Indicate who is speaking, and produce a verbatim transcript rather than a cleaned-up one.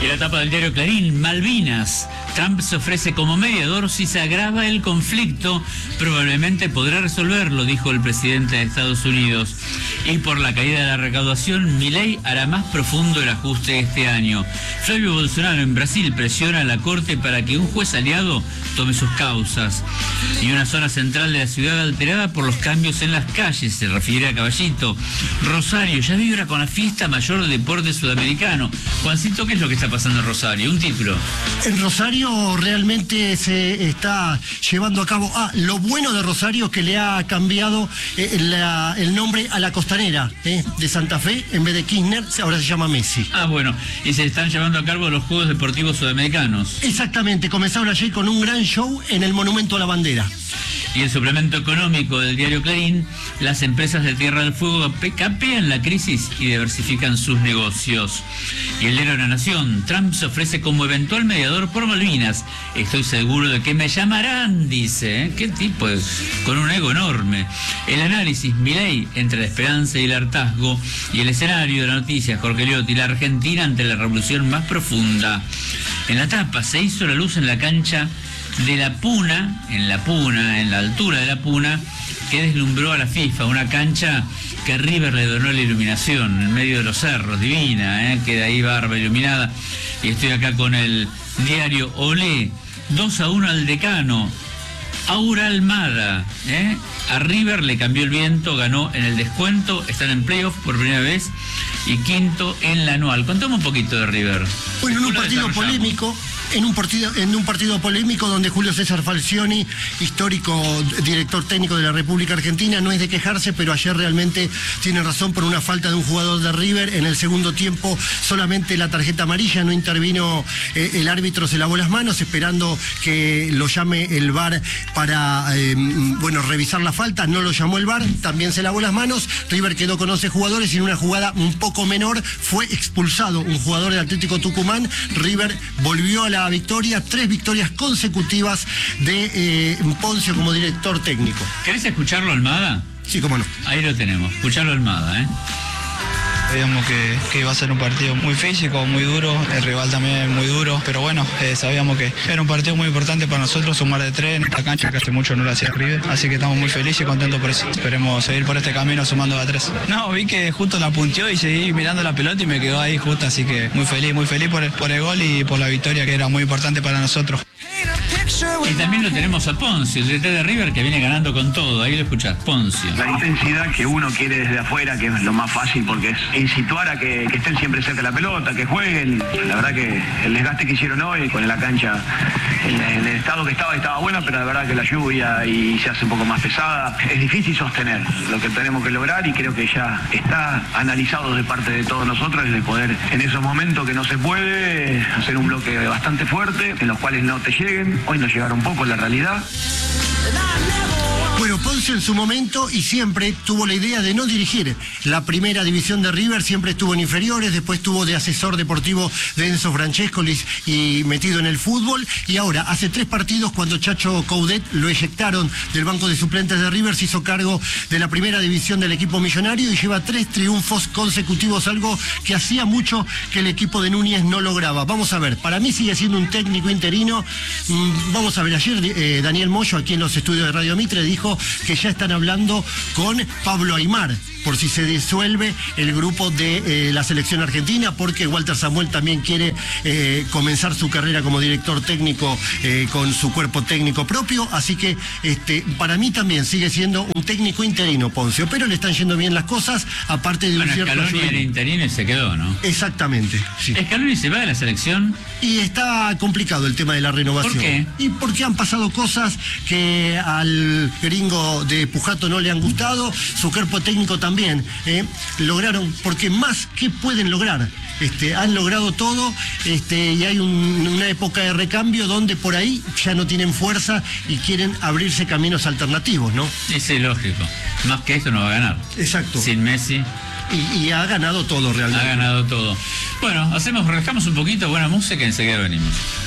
Speaker 1: Y la tapa del diario Clarín, Malvinas. Trump se ofrece como mediador si se agrava el conflicto. Probablemente podrá resolverlo, dijo el presidente de Estados Unidos. Y por la caída de la recaudación, Milei hará más profundo el ajuste este año. Flavio Bolsonaro en Brasil presiona a la Corte para que un juez aliado tome sus causas. Y una zona central de la ciudad alterada por los cambios en las calles, se refiere a Caballito. Rosario ya vibra con la fiesta mayor del deporte sudamericano. Juancito, ¿qué es lo que está pasando en Rosario? Un título.
Speaker 2: En Rosario realmente se está llevando a cabo... Ah, lo bueno de Rosario que le ha cambiado eh, la, el nombre a la costanera eh, de Santa Fe. En vez de Kirchner, ahora se llama Messi.
Speaker 1: Ah, bueno. Y se están llevando a cabo los Juegos Deportivos Sudamericanos.
Speaker 2: Exactamente. Comenzaron ayer con un gran show en el Monumento a la Bandera.
Speaker 1: Y el suplemento económico del diario Clarín, las empresas de Tierra del Fuego capean la crisis y diversifican sus negocios. Y el diario La Nación, Trump se ofrece como eventual mediador por Malvinas. Estoy seguro de que me llamarán, dice. ¿eh? ¿Qué tipo? Es? Con un ego enorme. El análisis, Milei, entre la esperanza y el hartazgo. Y el escenario de la noticia, Jorge Liotti, la Argentina ante la revolución más profunda. En la tapa, se hizo la luz en la cancha de la Puna, en la Puna, en la altura de la Puna, que deslumbró a la FIFA, una cancha que River le donó la iluminación, en medio de los cerros, divina, ¿eh? Queda ahí barba iluminada. Y estoy acá con el diario Olé, dos a uno al Decano, Aura Almada, ¿eh? A River le cambió el viento, ganó en el descuento, están en playoff por primera vez y quinto en la anual. Contame un poquito de River.
Speaker 2: Bueno, en un partido polémico, en un partido, en un partido polémico donde Julio César Falcioni, histórico director técnico de la República Argentina, no es de quejarse, pero ayer realmente tiene razón por una falta de un jugador de River. En el segundo tiempo solamente la tarjeta amarilla, no intervino eh, el árbitro, se lavó las manos esperando que lo llame el V A R para eh, bueno, revisar la falta. No lo llamó el V A R, también se lavó las manos. River quedó con once jugadores y en una jugada un poco menor fue expulsado un jugador del Atlético Tucumán. River volvió a la victoria, tres victorias consecutivas de eh, Poncio como director técnico.
Speaker 1: ¿Querés escucharlo, Almada?
Speaker 2: Sí, cómo no.
Speaker 1: Ahí lo tenemos, escucharlo, Almada, ¿eh?
Speaker 3: Sabíamos que, que iba a ser un partido muy físico, muy duro, el rival también muy duro, pero bueno, eh, sabíamos que era un partido muy importante para nosotros, sumar de tres en esta cancha que hace mucho no lo hacía River, así que estamos muy felices y contentos por eso. Esperemos seguir por este camino sumando de a tres. No, vi que justo la punteó y seguí mirando la pelota y me quedó ahí justo, así que muy feliz, muy feliz por el, por el gol y por la victoria que era muy importante para nosotros.
Speaker 1: Y también lo tenemos a Poncio, el D T de River, que viene ganando con todo. Ahí lo escuchás, Poncio.
Speaker 4: La intensidad que uno quiere desde afuera, que es lo más fácil, porque es incituar a que, que estén siempre cerca de la pelota, que jueguen. La verdad que el desgaste que hicieron hoy con la cancha, en, en el estado que estaba, estaba buena, pero la verdad que la lluvia y se hace un poco más pesada. Es difícil sostener lo que tenemos que lograr y creo que ya está analizado de parte de todos nosotros, de poder en esos momentos que no se puede hacer un bloque bastante fuerte, en los cuales no te lleguen. Hoy nos llegaron un poco la realidad.
Speaker 2: Bueno, Poncio en su momento y siempre tuvo la idea de no dirigir la primera división de River, siempre estuvo en inferiores, después estuvo de asesor deportivo de Enzo Francescoli y metido en el fútbol, y ahora hace tres partidos cuando Chacho Coudet lo eyectaron del banco de suplentes de River, se hizo cargo de la primera división del equipo millonario y lleva tres triunfos consecutivos, algo que hacía mucho que el equipo de Núñez no lograba. Vamos a ver, para mí sigue siendo un técnico interino. Vamos a ver, ayer eh, Daniel Moyo aquí en los estudios de Radio Mitre dijo que ya están hablando con Pablo Aimar por si se disuelve el grupo de eh, la selección argentina, porque Walter Samuel también quiere eh, comenzar su carrera como director técnico eh, con su cuerpo técnico propio, así que este, para mí también sigue siendo un técnico interino Poncio, pero le están yendo bien las cosas, aparte de
Speaker 1: bueno,
Speaker 2: un cierto...
Speaker 1: Scaloni era interino y se quedó, ¿no?
Speaker 2: Exactamente, sí.
Speaker 1: ¿Scaloni se va de la selección?
Speaker 2: Y está complicado el tema de la renovación.
Speaker 1: ¿Por qué?
Speaker 2: Y porque han pasado cosas que al gringo de Pujato no le han gustado, su cuerpo técnico también. Eh, lograron, porque más, ¿qué pueden lograr? Este, han logrado todo este, y hay un, una época de recambio donde por ahí ya no tienen fuerza y quieren abrirse caminos alternativos, ¿no?
Speaker 1: Sí, sí, lógico. Más que eso no va a ganar.
Speaker 2: Exacto.
Speaker 1: Sin Messi.
Speaker 2: Y, y ha ganado todo realmente.
Speaker 1: Ha ganado todo. Bueno, hacemos, relajamos un poquito, buena música y enseguida venimos.